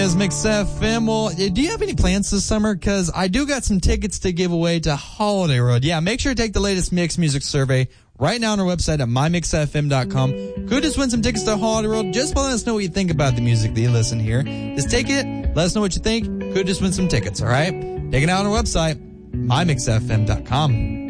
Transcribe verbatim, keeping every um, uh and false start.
is Mix F M. Well, do you have any plans this summer? Because I do got some tickets to give away to Holiday Road. Yeah, make sure to take the latest Mix Music survey right now on our website at my mix f m dot com. Could just win some tickets to Holiday Road. Just let us know what you think about the music that you listen here. Just take it. Let us know what you think. Could just win some tickets, all right? Take it out on our website, my mix f m dot com.